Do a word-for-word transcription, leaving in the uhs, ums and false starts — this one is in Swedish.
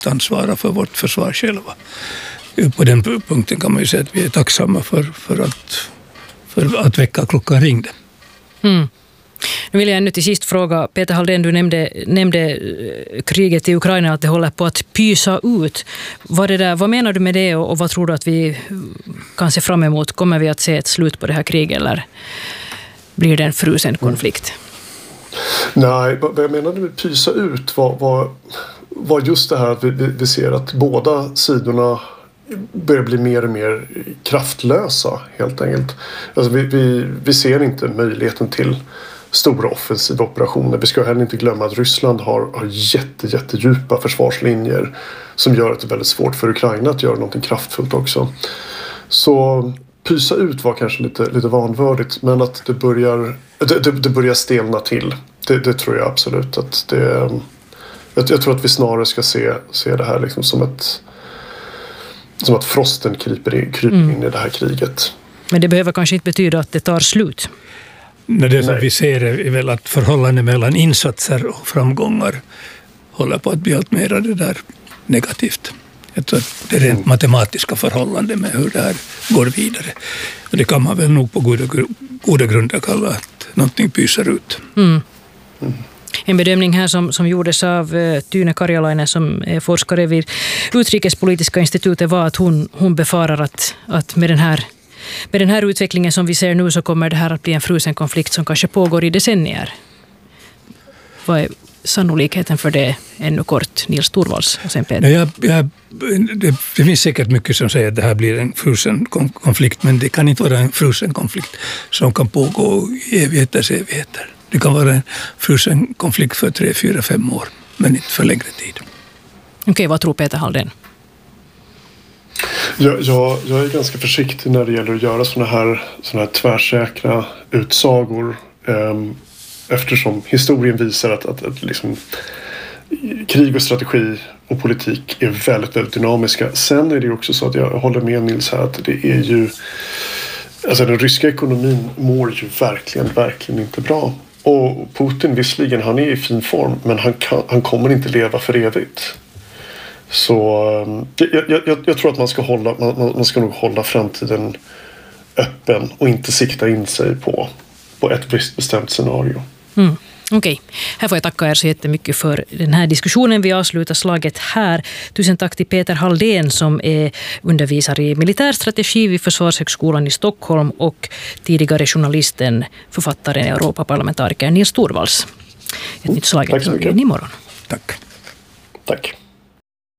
ansvara för vårt försvar själva. På den punkten kan man ju säga att vi är tacksamma för, för, att, för att väcka klockan ringde. Mm. Nu vill jag ännu till sist fråga, Peter Halldén, du nämnde, nämnde kriget i Ukraina, att det håller på att pysa ut. Vad, det där, vad menar du med det och, och vad tror du att vi kan se fram emot? Kommer vi att se ett slut på det här kriget eller blir det en frusen konflikt? Nej, vad jag menade med pysa ut var, var, var just det här att vi, vi ser att båda sidorna börjar bli mer och mer kraftlösa helt enkelt. Alltså vi, vi, vi ser inte möjligheten till stora offensiva operationer. Vi ska heller inte glömma att Ryssland har, har jätte, jättedjupa försvarslinjer som gör att det är väldigt svårt för Ukraina att göra något kraftfullt också. Så pysa ut var kanske lite, lite vanvördigt, men att det börjar, det, det, det börjar stelna till. Det, det tror jag absolut att det... Jag, jag tror att vi snarare ska se, se det här liksom som ett som att frosten kryper in, kryper in mm. i det här kriget. Men det behöver kanske inte betyda att det tar slut. Nej, det som Nej. vi ser är väl att förhållandet mellan insatser och framgångar håller på att bli allt mer det där negativt. Jag tror att det är rent matematiska förhållanden med hur det här går vidare. Och det kan man väl nog på goda, goda grunder kalla att någonting pyser ut. Mm. Mm. En bedömning här som, som gjordes av uh, Tyne Karjalainen som är forskare vid Utrikespolitiska institutet var att hon, hon befarar att, att med, den här, med den här utvecklingen som vi ser nu så kommer det här att bli en frusen konflikt som kanske pågår i decennier. Vad är sannolikheten för det ännu kort? Nils Torvalds och sen Peter. Jag, jag, det, det finns säkert mycket som säger att det här blir en frusen konflikt, men det kan inte vara en frusen konflikt som kan pågå i evigheters evigheter. Det kan vara en frusen konflikt för tre, fyra, fem år, men inte för längre tid. Okej, okay, vad tror Peter Halldén? Jag, jag, jag är ganska försiktig när det gäller att göra såna här, såna här tvärsäkra utsagor. Um, eftersom historien visar att, att, att liksom, krig och strategi och politik är väldigt, väldigt dynamiska. Sen är det också så att jag håller med Nils här att det är ju... Alltså den ryska ekonomin mår ju verkligen, verkligen inte bra. Och Putin visserligen, han är i fin form, men han, kan, han kommer inte leva för evigt. Så jag, jag, jag tror att man ska, hålla, man, man ska nog hålla framtiden öppen och inte sikta in sig på, på ett visst bestämt scenario. Mm. Okej, okay. Här får jag tacka er så jättemycket för den här diskussionen. Vi avslutar slaget här. Tusen tack till Peter Halldén som är undervisare i militärstrategi vid Försvarshögskolan i Stockholm och tidigare journalisten, författaren, Europaparlamentarikern Nils Torvalds. Ett nytt slag är imorgon. Tack. Tack.